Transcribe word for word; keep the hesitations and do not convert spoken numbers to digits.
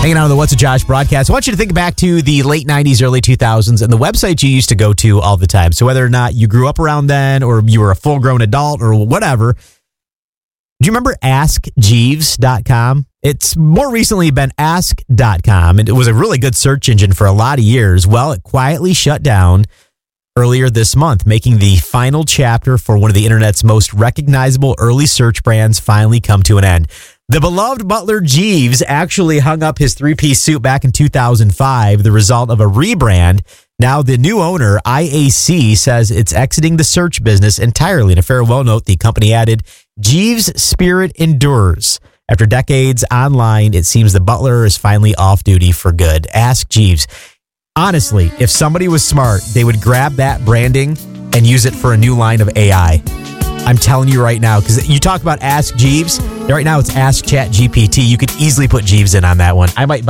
Hanging out on the What's a Josh broadcast. I want you to think back to the late nineties, early two thousands, and the website you used to go to all the time. So whether or not you grew up around then, or you were a full-grown adult, or whatever. Do you remember ask jeeves dot com? It's more recently been ask dot com, and it was a really good search engine for a lot of years. Well, it quietly shut down earlier this month, making the final chapter for one of the internet's most recognizable early search brands finally come to an end. The beloved butler Jeeves actually hung up his three-piece suit back in two thousand five, the result of a rebrand. Now, the new owner, I A C, says it's exiting the search business entirely. In a farewell note, the company added, Jeeves' spirit endures. After decades online, it seems the butler is finally off duty for good. Ask Jeeves. Honestly, if somebody was smart, they would grab that branding and use it for a new line of A I. I'm telling you right now, because you talk about Ask Jeeves. Right now, it's Ask Chat G P T. You could easily put Jeeves in on that one. I might